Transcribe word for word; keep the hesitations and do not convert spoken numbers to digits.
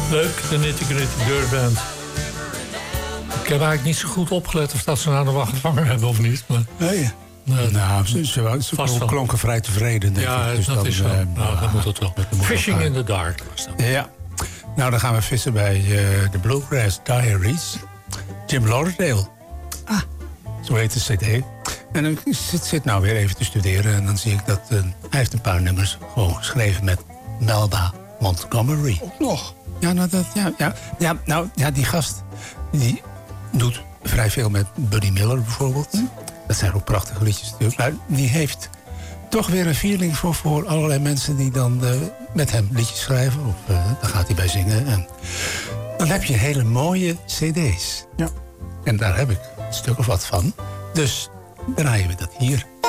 Leuk, de Nitty Gritty Dirt Band. Ik heb eigenlijk niet zo goed opgelet of dat ze nou nog wel gevangen hebben of niet. Maar... Nee. Nee, nou, ze, ze, ze, ze klonken vrij tevreden, denk ja, ik. Dus dat dan, is wel. Uh, nou, ja, dat moet het wel. Fishing in the Dark was dat. Ja. Nou, dan gaan we vissen bij uh, de Bluegrass Diaries. Jim Lauderdale. Ah. Zo heet de cd. En ik zit, zit nou weer even te studeren. En dan zie ik dat uh, hij heeft een paar nummers gewoon geschreven met Melba Montgomery. Ook nog? Ja, nou, dat, ja, ja, ja, nou, ja, die gast die doet vrij veel met Buddy Miller bijvoorbeeld. Hm? Dat zijn ook prachtige liedjes natuurlijk. Maar die heeft toch weer een feeling voor, voor allerlei mensen die dan uh, met hem liedjes schrijven. Of uh, dan gaat hij bij zingen. En dan heb je hele mooie cd's. Ja. En daar heb ik een stuk of wat van. Dus draaien we dat hier.